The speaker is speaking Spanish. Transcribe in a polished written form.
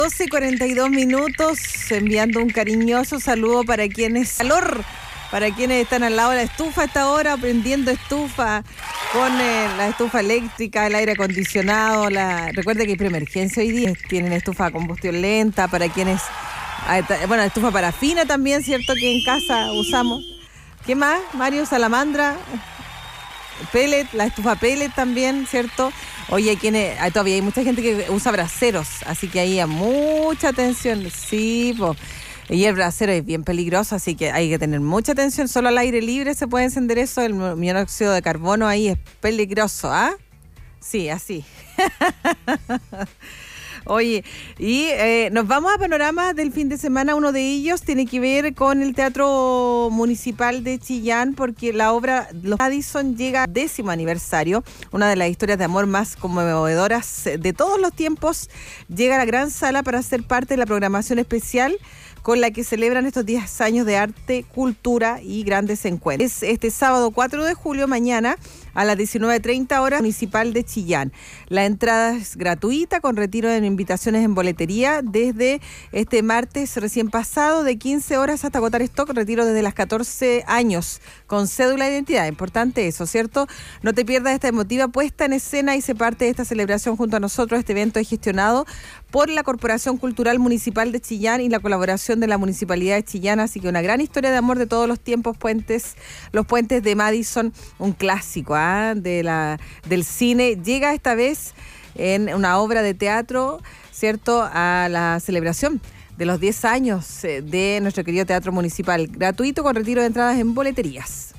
12:42, enviando un cariñoso saludo para quienes están al lado de la estufa a esta hora, prendiendo estufa con la estufa eléctrica, el aire acondicionado. Recuerde que hay preemergencia hoy día, tienen estufa a combustión lenta, para quienes, estufa parafina también, ¿cierto? Que en casa usamos. ¿Qué más? Mario, salamandra, pellet, la estufa pellet también, ¿cierto? Oye, todavía hay mucha gente que usa braseros, así que ahí hay mucha atención. Sí, y el brasero es bien peligroso, así que hay que tener mucha atención. Solo al aire libre se puede encender eso. El monóxido de carbono ahí es peligroso, ¿ah? Sí, así. Oye, y nos vamos a panoramas del fin de semana. Uno de ellos tiene que ver con el Teatro Municipal de Chillán, porque la obra Los Madison llega al 10º aniversario. Una de las historias de amor más conmovedoras de todos los tiempos llega a la gran sala para ser parte de la programación especial con la que celebran estos 10 años de arte, cultura y grandes encuentros. Es este sábado 4 de julio, mañana, a las 19:30 horas, Municipal de Chillán. La entrada es gratuita, con retiro de invitaciones en boletería desde este martes recién pasado, de 15 horas hasta agotar stock, retiro desde las 14 años, con cédula de identidad. Importante eso, ¿cierto? No te pierdas esta emotiva puesta en escena y sé parte de esta celebración junto a nosotros. Este evento es gestionado por la Corporación Cultural Municipal de Chillán y la colaboración de la Municipalidad de Chillán, así que una gran historia de amor de todos los tiempos, los puentes de Madison, un clásico del cine, llega esta vez en una obra de teatro, ¿cierto?, a la celebración de los 10 años de nuestro querido Teatro Municipal, gratuito con retiro de entradas en boleterías.